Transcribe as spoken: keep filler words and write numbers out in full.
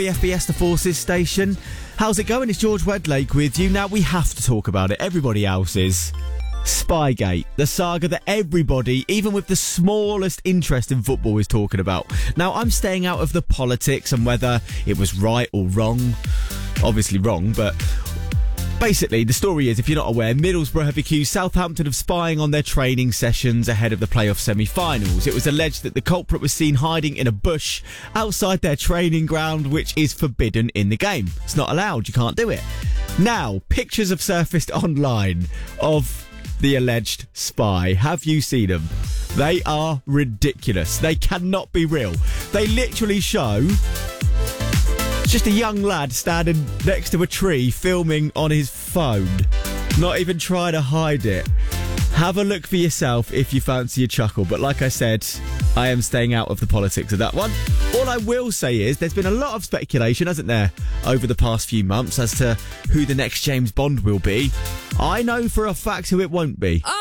F B S The Forces station. How's it going? It's George Wedlake with you. Now, we have to talk about it. Everybody else is. Spygate, the saga that everybody, even with the smallest interest in football, is talking about. Now, I'm staying out of the politics and whether it was right or wrong. Obviously wrong, but basically, the story is, if you're not aware, Middlesbrough have accused Southampton of spying on their training sessions ahead of the playoff semi-finals. It was alleged that the culprit was seen hiding in a bush outside their training ground, which is forbidden in the game. It's not allowed, you can't do it. Now, pictures have surfaced online of the alleged spy. Have you seen them? They are ridiculous. They cannot be real. They literally show just a young lad standing next to a tree filming on his phone. Not even trying to hide it. Have a look for yourself if you fancy a chuckle. But like I said, I am staying out of the politics of that one. All I will say is there's been a lot of speculation, hasn't there, over the past few months as to who the next James Bond will be. I know for a fact who it won't be.